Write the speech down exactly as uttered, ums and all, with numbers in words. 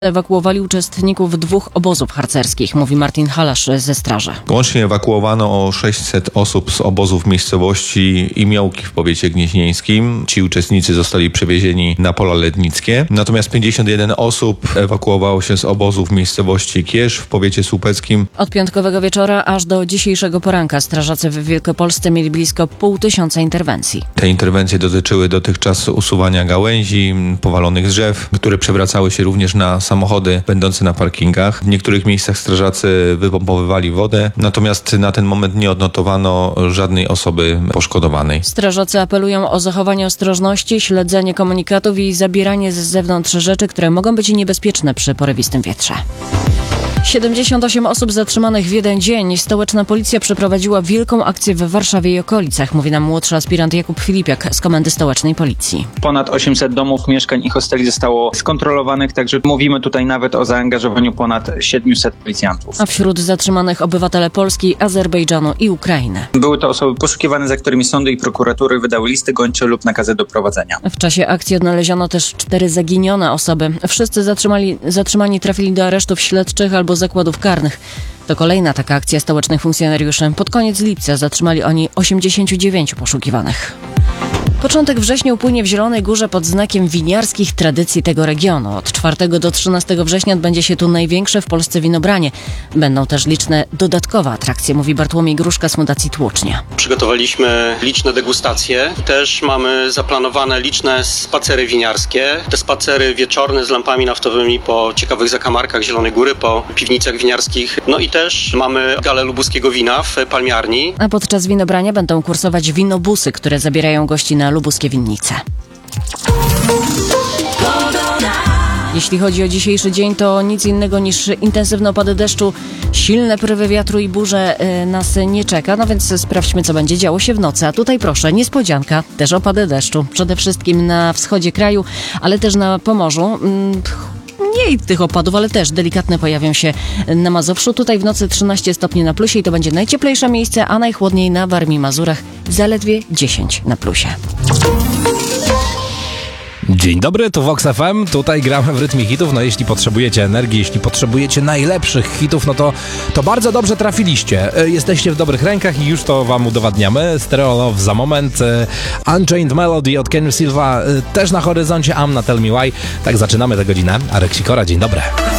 Ewakuowali uczestników dwóch obozów harcerskich, mówi Martin Halasz ze straży. Łącznie ewakuowano o sześćset osób z obozów miejscowości Imiołki w powiecie gnieźnieńskim. Ci uczestnicy zostali przewiezieni na pola lednickie. Natomiast pięćdziesiąt jeden osób ewakuowało się z obozów miejscowości Kież w powiecie słupeckim. Od piątkowego wieczora aż do dzisiejszego poranka strażacy w Wielkopolsce mieli blisko pół tysiąca interwencji. Te interwencje dotyczyły dotychczas usuwania gałęzi, powalonych drzew, które przewracały się również na samochody będące na parkingach. W niektórych miejscach strażacy wypompowywali wodę, natomiast na ten moment nie odnotowano żadnej osoby poszkodowanej. Strażacy apelują o zachowanie ostrożności, śledzenie komunikatów i zabieranie z zewnątrz rzeczy, które mogą być niebezpieczne przy porywistym wietrze. siedemdziesiąt osiem osób zatrzymanych w jeden dzień. Stołeczna policja przeprowadziła wielką akcję w Warszawie i okolicach, mówi nam młodszy aspirant Jakub Filipiak z Komendy Stołecznej Policji. Ponad osiemset domów, mieszkań i hosteli zostało skontrolowanych, także mówimy tutaj nawet o zaangażowaniu ponad siedmiuset policjantów. A wśród zatrzymanych obywatele Polski, Azerbejdżanu i Ukrainy. Były to osoby poszukiwane, za którymi sądy i prokuratury wydały listy gończe lub nakazy doprowadzenia. W czasie akcji odnaleziono też cztery zaginione osoby. Wszyscy zatrzymali, zatrzymani trafili do aresztów śledczych albo zakładów karnych. To kolejna taka akcja stołecznych funkcjonariuszy. Pod koniec lipca zatrzymali oni osiemdziesięciu dziewięciu poszukiwanych. Początek września upłynie w Zielonej Górze pod znakiem winiarskich tradycji tego regionu. Od czwartego do trzynastego września odbędzie się tu największe w Polsce winobranie. Będą też liczne dodatkowe atrakcje, mówi Bartłomiej Gruszka z Fundacji Tłucznia. Przygotowaliśmy liczne degustacje. Też mamy zaplanowane liczne spacery winiarskie. Te spacery wieczorne z lampami naftowymi po ciekawych zakamarkach Zielonej Góry, po piwnicach winiarskich. No i też mamy galę lubuskiego wina w palmiarni. A podczas winobrania będą kursować winobusy, które zabierają gości na lubuskie winnice. Jeśli chodzi o dzisiejszy dzień, to nic innego niż intensywne opady deszczu, silne porywy wiatru i burze y, nas nie czeka, no więc sprawdźmy, co będzie działo się w nocy. A tutaj proszę, niespodzianka, też opady deszczu. Przede wszystkim na wschodzie kraju, ale też na Pomorzu. Mm, Mniej tych opadów, ale też delikatne pojawią się na Mazowszu. Tutaj w nocy trzynaście stopni na plusie i to będzie najcieplejsze miejsce, a najchłodniej na Warmii i Mazurach zaledwie dziesięć na plusie. Dzień dobry, tu Vox F M, tutaj gramy w rytmie hitów. No jeśli potrzebujecie energii, jeśli potrzebujecie najlepszych hitów, no to, to bardzo dobrze trafiliście. Jesteście w dobrych rękach i już to wam udowadniamy. Stereo Love za moment, Unchained Melody od Kenny Silva też na horyzoncie, Amna Tell Me Why. Tak zaczynamy tę godzinę. Arek Sikora, dzień dobry.